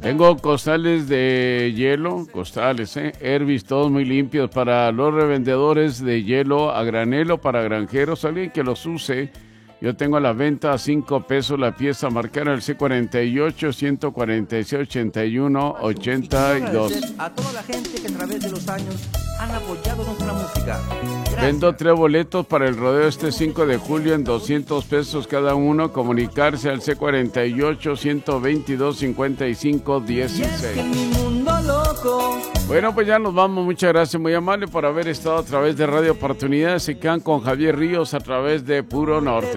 Tengo costales de hielo, Hervis, todos muy limpios para los revendedores de hielo a granel, para granjeros, alguien que los use. Yo tengo a la venta a 5 pesos la pieza, marcar el C48-146-81-82. A toda la gente que a través de los años han apoyado nuestra música. Gracias. Vendo 3 boletos para el rodeo este 5 de julio en 200 pesos cada uno. Comunicarse al C48-122-55-16. Bueno, pues ya nos vamos. Muchas gracias, muy amable por haber estado a través de Radio Oportunidades. Se quedan con Javier Ríos a través de Puro Norte.